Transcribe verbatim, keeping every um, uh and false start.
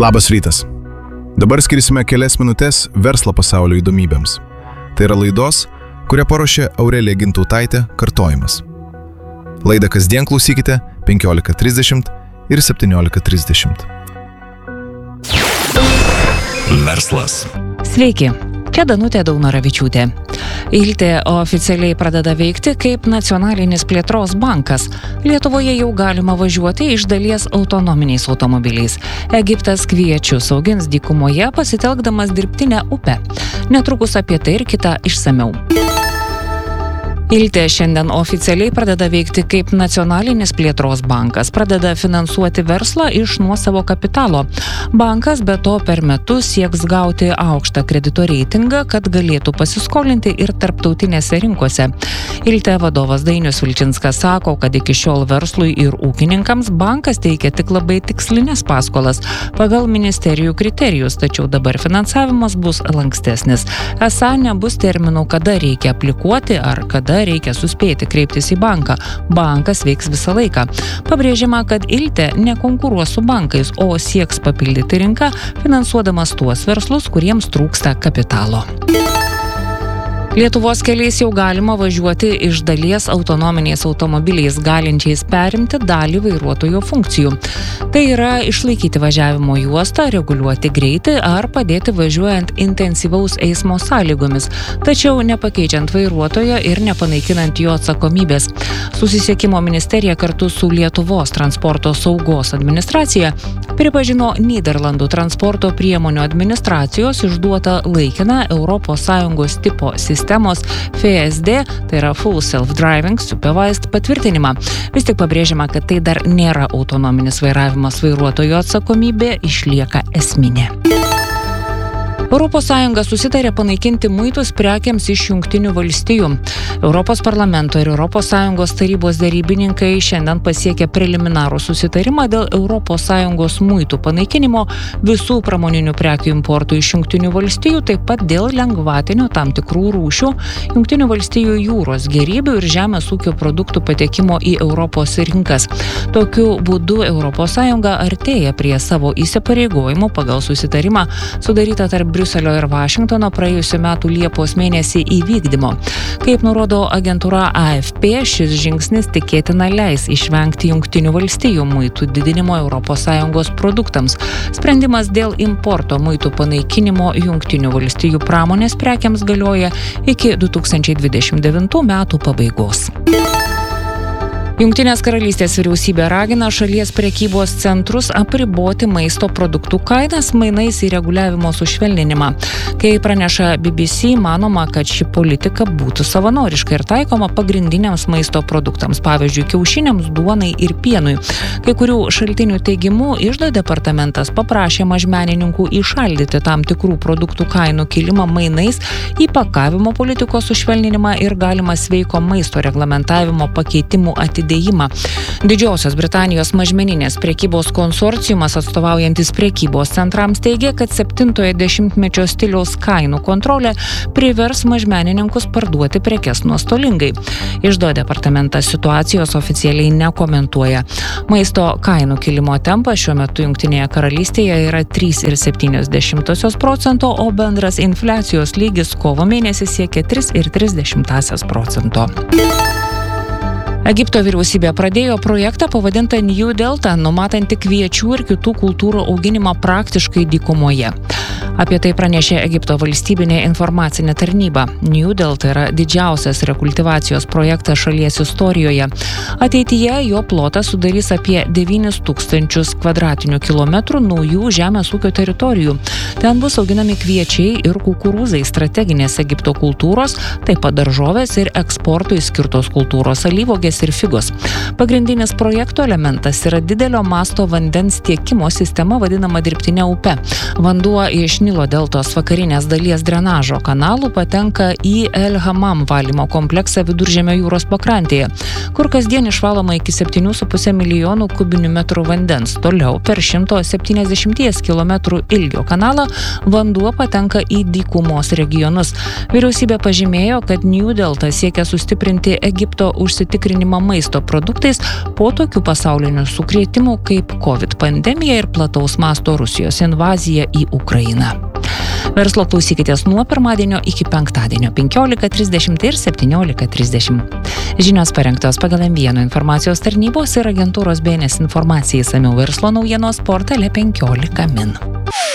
Labas rytas. Dabar skirsime kelias minutės verslo pasaulio įdomybėms. Tai yra laidos, kurią paruošė Aurelija Gintautaitė, kartojimas. Laidą kasdien klausykite penkiolika trisdešimt ir septyniolika trisdešimt. Verslas. Sveiki, čia Danutė Daunoravičiūtė. Iltė oficialiai pradeda veikti kaip nacionalinis plėtros bankas. Lietuvoje jau galima važiuoti iš dalies autonominiais automobiliais. Egiptas kviečius augins dykumoje, pasitelkdamas dirbtinę upę. Netrukus apie tai ir kitą išsamiau. Iltė šiandien oficialiai pradeda veikti kaip nacionalinis plėtros bankas, pradeda finansuoti verslą iš nuosavo kapitalo. Bankas be to per metus sieks gauti aukštą kredito reitingą, kad galėtų pasiskolinti ir tarptautinėse rinkose. Iltė vadovas Dainius Vilčinskas sako, kad iki šiol verslui ir ūkininkams bankas teikia tik labai tikslinės paskolas pagal ministerijų kriterijus, tačiau dabar finansavimas bus lankstesnis. Esą nebus terminų, kada reikia aplikuoti ar kada reikia suspėti kreiptis į banką. Bankas veiks visą laiką. Pabrėžiama, kad Iltė nekonkuruos su bankais, o sieks papildyti rinką, finansuodamas tuos verslus, kuriems trūksta kapitalo. Lietuvos keliais jau galima važiuoti iš dalies autonominiais automobiliais, galinčiais perimti dalį vairuotojo funkcijų. Tai yra išlaikyti važiavimo juostą, reguliuoti greitį ar padėti važiuojant intensyvaus eismo sąlygomis, tačiau nepakeičiant vairuotojo ir nepanaikinant jo atsakomybės. Susisiekimo ministerija kartu su Lietuvos transporto saugos administracija pripažino Nyderlandų transporto priemonių administracijos išduotą laikiną Europos Sąjungos tipo sistemą sistemos F S D, tai yra Full Self-Driving Supervised patvirtinimą. Vis tik pabrėžiama, kad tai dar nėra autonominis vairavimas, vairuotojo atsakomybė išlieka esminė. Europos Sąjunga susitarė panaikinti muitus prekiams iš Jungtinių valstijų. Europos parlamento ir Europos Sąjungos tarybos derybininkai šiandien pasiekė preliminarų susitarimą dėl Europos Sąjungos muitų panaikinimo visų pramoninių prekių importų iš Jungtinių valstijų, taip pat dėl lengvatinio tam tikrų rūšių Jungtinių valstijų jūros gėrybių ir žemės ūkio produktų patekimo į Europos rinkas. Tokiu būdu Europos Sąjunga artėja prie savo įsipareigojimų pagal susitarimą sudarytą tarp Briuselio ir Vašingtono praėjusių metų Liepos mėnesį įvykdymo. Kaip nurodo agentūra A F P, šis žingsnis tikėtina leis išvengti Jungtinių valstijų muitų didinimo Europos Sąjungos produktams. Sprendimas dėl importo muitų panaikinimo Jungtinių valstijų pramonės prekiams galioja iki du tūkstančiai dvidešimt devintų metų pabaigos. Jungtinės karalystės vyriausybė ragina šalies prekybos centrus apriboti maisto produktų kainas mainais į reguliavimo sušvelninimą. Kai praneša B B C, manoma, kad ši politika būtų savanoriška ir taikoma pagrindiniams maisto produktams, pavyzdžiui, kiaušiniams, duonai ir pienui. Kai kurių šaltinių teigimu, iždo departamentas paprašė mažmenininkų įšaldyti tam tikrų produktų kainų kilimą mainais į pakavimo politikos sušvelninimą ir galimą sveiko maisto reglamentavimo pakeitimų atidėjimą. Didžiosios Britanijos mažmeninės prekybos konsorciumas atstovaujantis prekybos centrams teigia, kad septintojo dešimtmečio stiliaus kainų kontrolė privers mažmenininkus parduoti prekes nuostolingai. Iždo departamentas situacijos oficialiai nekomentuoja. Maisto kainų kilimo tempas šiuo metu Jungtinėje karalystėje yra trys ir septynios dešimtosios procento, o bendras infliacijos lygis kovo mėnesį siekia tris ir tris dešimtąsias procento. Egipto vyriausybė pradėjo projektą pavadintą New Delta, numatantį kviečių ir kitų kultūrų auginimą praktiškai dykumoje. Apie tai pranešė Egipto valstybinė informacinė tarnyba. New Delta yra didžiausias rekultivacijos projektas šalies istorijoje. Ateityje jo plotas sudarys apie devynis tūkstančius kvadratinių kilometrų naujų žemės ūkio teritorijų. Ten bus auginami kviečiai ir kukurūzai, strateginės Egipto kultūros, taip pat daržovės ir eksportui skirtos kultūros, alyvuogės ir figos. Pagrindinis projekto elementas yra didelio masto vandens tiekimo sistema vadinama dirbtinė upe. Vanduo iš Nilo deltos vakarinės dalies drenažo kanalų patenka į El Hamam valymo kompleksą Viduržemio jūros pakrantėje, kur kasdien išvaloma iki septynių su puse milijonų kubinių metrų vandens. Toliau per šimto septyniasdešimties kilometrų ilgio kanalą vanduo patenka į dykumos regionus. Vyriausybė pažymėjo, kad New Delta siekia sustiprinti Egipto užsitikrinimą maisto produktais po tokių pasaulinių sukrėtimų kaip COVID pandemija ir plataus masto Rusijos invazija į Ukrainą. Verslo klausykitės nuo pirmadienio iki penktadienio penkiolika trisdešimt ir septyniolika trisdešimt. Žinios parengtos pagal M vienas informacijos tarnybos ir agentūros B N S informacijai, išsamiau verslo naujienos portale penkiolika min.